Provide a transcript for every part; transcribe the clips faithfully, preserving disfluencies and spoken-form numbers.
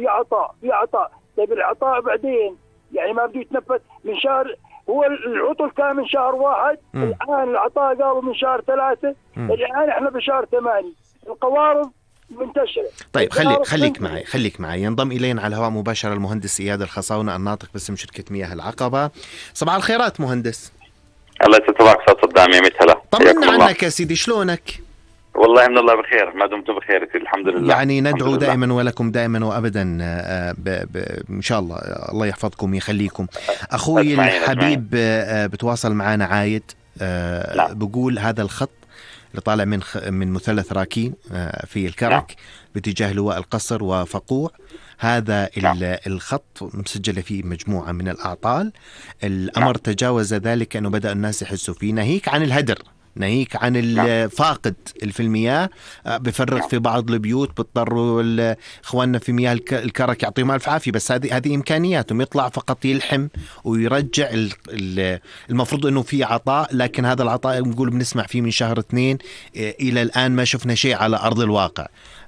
في عطاء في عطاء طيب العطاء بعدين يعني ما بده يتنفذ من شهر، هو العطل كان من شهر واحد م. الآن العطاء قالوا من شهر ثلاثة م. الآن احنا بشهر ثمانية، القوارض منتشرة. طيب خلي خليك معي خليك معي ينضم إلينا على الهواء مباشرة المهندس إياد الخصاونة الناطق باسم شركة مياه العقبة. صباح الخيرات مهندس. الله يسلمك استاذ صدام، يا مثلا طمنا عنك يا سيدي، شلونك؟ والله من الله بخير، ما دمتم بخير الحمد لله. يعني ندعو دائما ولكم دائما وابدا ب... ب... ان شاء الله الله يحفظكم ويخليكم. اخوي الحبيب بتواصل معنا عايد بقول هذا الخط اللي طالع من خ... من مثلث راكين في الكرك باتجاه لواء القصر وفقوع، هذا الخط مسجل فيه مجموعة من الأعطال. الأمر تجاوز ذلك أنه بدأ الناس يحسوا فيه، ناهيك عن الهدر، ناهيك عن الفاقد في المياه بفرغ في بعض البيوت، بيضطروا اخواننا في مياه الكرك يعطيهم الف عافيه، بس هذه هذه امكانياتهم، يطلع فقط يلحم ويرجع. المفروض انه في عطاء، لكن هذا العطاء نقول بنسمع فيه من شهر اثنين الى الان ما شفنا شيء على ارض الواقع.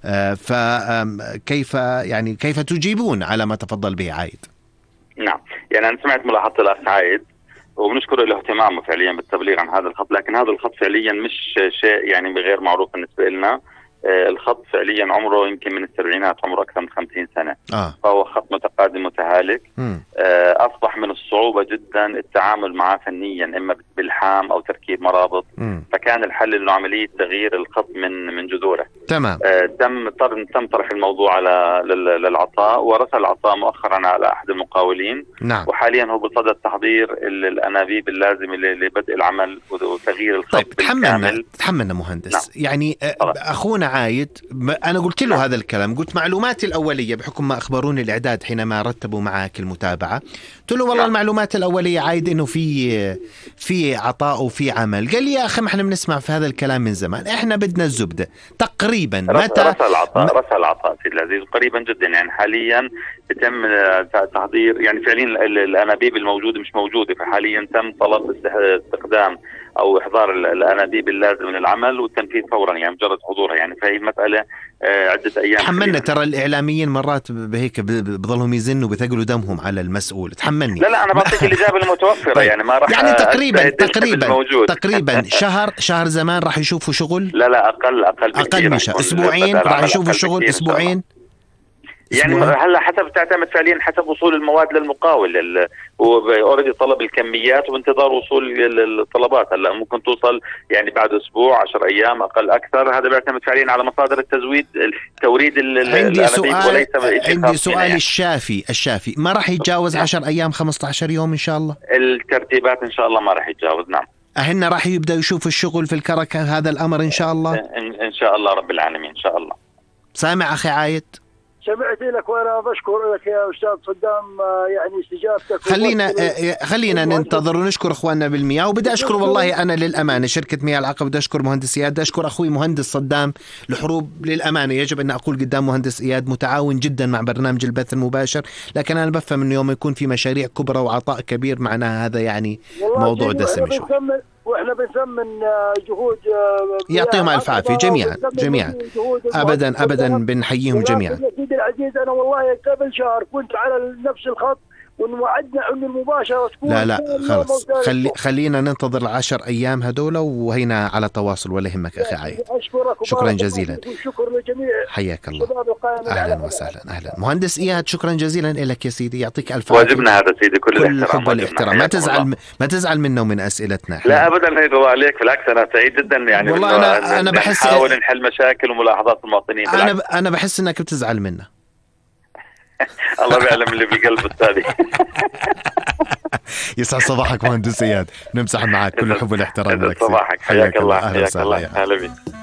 فكيف يعني كيف تجيبون على ما تفضل به عايد؟ نعم، يعني انا سمعت ملاحظه الاخ عايد وبنشكر له اهتمامه فعليا بالتبليغ عن هذا الخط، لكن هذا الخط فعليا مش شيء يعني غير معروف بالنسبه لنا. آه الخط فعليا عمره يمكن من السبعينات، عمره اكثر من خمسين سنه. آه. فهو خط متقادم متهالك. آه اصبح من الصعوبه جدا التعامل معه فنيا، اما بالحام او تركيب مرابط. م. فكان الحل انه عمليه تغيير الخط من من جذوره. تمام. آه تم تم طرح الموضوع على للعطاء، ورسل العطاء مؤخرا على احد المقاولين. نعم. وحاليا هو بصدد تحضير الانابيب اللازمه لبدء العمل وتغيير الخط. طيب تحملنا تحملنا مهندس. نعم. يعني اخونا عايد انا قلت له. نعم. هذا الكلام، قلت معلوماتي الاوليه بحكم ما اخبروني الاعداد حينما رتبوا معك المتابعه، قلت له والله. نعم. المعلومات الاوليه عايد انه في في عطاء وفي عمل. قال لي يا اخي ما احنا بنسمع في هذا الكلام من زمان، احنا بدنا الزبده تقريبا. متى رسل العطاء م... رسل العطاء سيدي العزيز قريبا جدا، يعني حاليا يتم تحضير، يعني فعليا الانابيب الموجوده مش موجوده، فحاليا تم طلب استخدام او احضار الانابيب اللازم للعمل والتنفيذ فورا، يعني مجرد حضورها، يعني فهي المساله عده ايام. تحملنا، ترى الاعلاميين مرات بهيك بضلهم يزنوا بثقلوا دمهم على المسؤول، تحملني. لا لا انا بعطيك الاجابه المتوفره. طيب. يعني ما راح يعني تقريبا تقريبا تقريبا شهر شهر زمان راح يشوفوا شغل. لا لا اقل اقل اقل من شهر، اسبوعين راح يشوفوا الشغل، اسبوعين. يعني هلا حسب تعتمد فعليا حسب وصول المواد للمقاول، واوريدي طلب الكميات وبانتظار وصول الطلبات. هلا ممكن توصل يعني بعد اسبوع، عشر ايام، اقل اكثر. هذا بيعتمد فعليا على مصادر التزويد توريد. عندي سؤال عندي سؤال يعني. الشافي الشافي ما راح يتجاوز عشر ايام، خمسة عشر يوم ان شاء الله. الترتيبات ان شاء الله ما راح يتجاوز. نعم. أهلنا راح يبدأ يشوف الشغل في الكرك هذا الامر ان شاء الله. ان شاء الله رب العالمين ان شاء الله. سامع اخي عايد؟ سمعت لك وانا بشكر لك يا استاذ صدام، يعني استجابتك. خلينا خلينا ننتظر ونشكر اخواننا بالمياه، وبدي اشكر والله انا للامانه شركه مياه العقبه، بدي اشكر مهندس اياد، بدي اشكر اخوي مهندس صدام الحروب. للامانه يجب ان اقول قدام مهندس اياد متعاون جدا مع برنامج البث المباشر، لكن انا بفهم انه يوم يكون في مشاريع كبرى وعطاء كبير معناها هذا يعني موضوع دسم شوي، واحنا بنثمن جهود. يعطيهم الف عافيه جميعا جميعا، ابدا ابدا بنحييهم جميعا. سيدي العزيز انا والله قبل شهر كنت على نفس الخط ونوعدنا انه المباشره تكون. لا لا خلص خلي خلينا ننتظر العشر ايام هذول وهينا على تواصل، ولا يهمك اخي عايد. شكرا جزيلا، شكرا لجميع حياك الله. اهلا وسهلا. اهلا مهندس اياد، شكرا جزيلا لك يا سيدي، يعطيك الف عافيه. واجبنا هذا سيدي، كل الاحترام والاحترام. ما تزعل ما تزعل منا ومن اسئلتنا. لا ابدا، هي الله عليك، بالعكس انا سعيد جدا يعني. والله انا انا بحس نحاول نحل مشاكل وملاحظات المواطنين. انا ب... انا بحس انك بتزعل منا. الله بيعلم اللي بقلب الثاني. يسعد صباحك مهندس اياد، نمسح معك كل الحب والاحترام لك. صباحك، حياك الله. حياك الله. اهلا بك.